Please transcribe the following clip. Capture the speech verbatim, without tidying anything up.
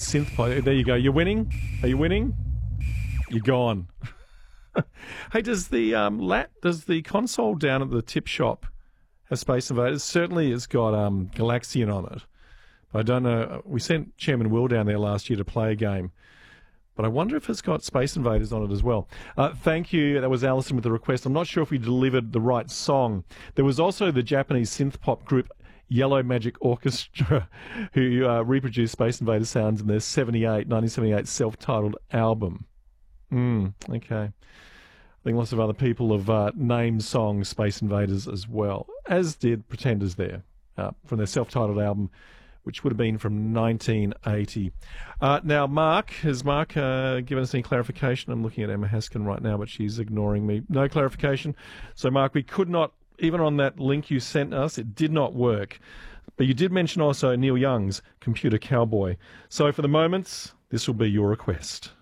synth pop. There you go. You're winning. Are you winning? You're gone. Hey, does the um, lat does the console down at the tip shop have Space Invaders? Certainly, it's got um, Galaxian on it. I don't know. We sent Chairman Will down there last year to play a game, but I wonder if it's got Space Invaders on it as well. Uh, thank you. That was Alison with the request. I'm not sure if we delivered the right song. There was also the Japanese synth pop group Yellow Magic Orchestra, who uh, reproduced Space Invaders sounds in their seventy-eight, nineteen seventy-eight self-titled album. Mm, okay. I think lots of other people have uh, named songs Space Invaders as well, as did Pretenders there, uh, from their self-titled album, which would have been from nineteen eighty. Uh, now, Mark, has Mark uh, given us any clarification? I'm looking at Emma Haskin right now, but she's ignoring me. No clarification. So, Mark, we could not, even on that link you sent us, it did not work. But you did mention also Neil Young's Computer Cowboy. So, for the moment, this will be your request.